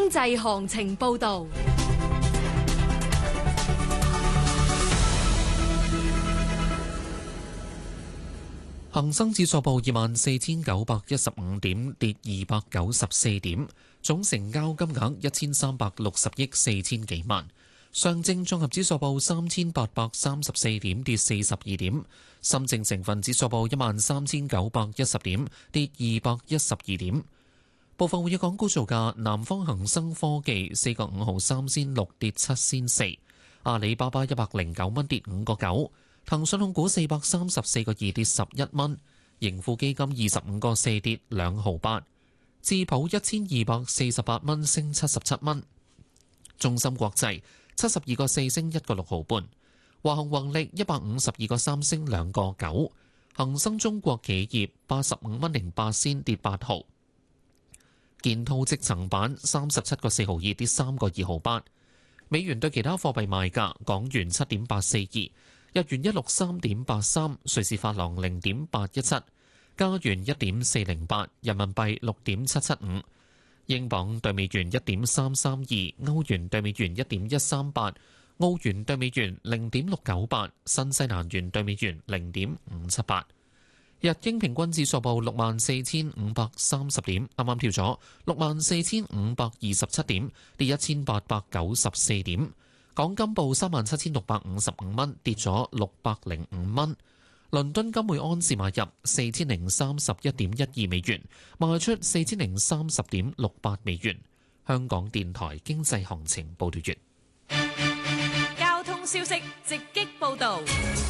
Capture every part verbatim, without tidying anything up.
經濟行情報導。 恒生指數報二萬四千九百一十五點，跌二百九十四點，總成交金額一千三百六十億四千幾萬。上證綜合指數報三千八百三十四點，跌四十二點。深證成分指數報一萬三千九百一十點，跌二百一十二點。部分活躍港股造價：南方恒生科技四個五毫三仙六，跌七仙四；阿里巴巴一百零九蚊，跌五個九。騰訊控股四百三十四個二，跌十一蚊，盈富基金二十五個四，跌兩毫八，智普一千二百四十八蚊，升七十七蚊，中芯國際七十二個四，升一個六毫半，華虹宏力一百五十二個三，升兩個九，恒生中國企業八十五蚊零八仙，跌八毫，建滔積層板三十七個四毫二，跌三個二毫八，美元對其他貨幣賣價，港元七點八四二。日元一六三點八三，瑞士法郎零點八一七，加元一點四零八，人民幣六點七七五，英鎊對美元一點三三二，歐元對美元一點一三八，澳元對美元零點六九八，新西蘭元對美元零點五七八。日經平均指數報六萬四千五百三十點，啱啱跳咗六萬四千五百二十七點，跌一千八百九十四點。港金報三萬七千六百五十五蚊，跌咗六百零五蚊。倫敦金每安士買入四千零三十一點一二美元，賣出四千零三十點六八美元。香港電台經濟行情報道完。 交通消息直擊報導。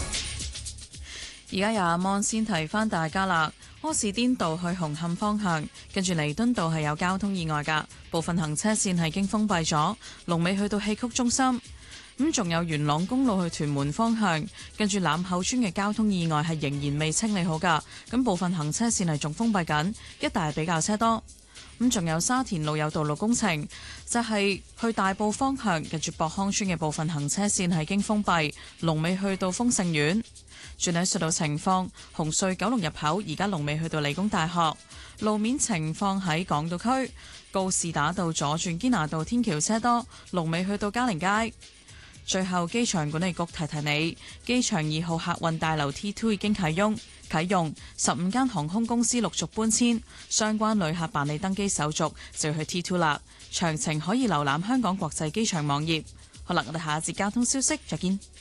而家有阿芒先提翻大家啦，柯士甸道去紅磡方向，跟住彌敦道係有交通意外㗎，部分行車線係經封閉咗，龍尾去到戲曲中心。咁仲有元朗公路去屯門方向，跟住欖口村嘅交通意外係仍然未清理好㗎，咁部分行車線係仲封閉緊，一帶係比較車多。咁仲有沙田路有道路工程，就係去大埔方向，跟住博康村嘅部分行車線係經封閉，龍尾去到豐盛苑。轉喺隧道情況，紅隧九龍入口而家龍尾去到理工大學。路面情況喺港島區，告士打道左轉堅拿道天橋車多，龍尾去到嘉陵街。最後，機場管理局提提你，機場二號客運大樓 T 二 已經啟用，啟用十五間航空公司陸續搬遷，相關旅客辦理登機手續就要去 T 二啦。詳情可以瀏覽香港國際機場網頁。好啦，我哋下一節交通消息再見。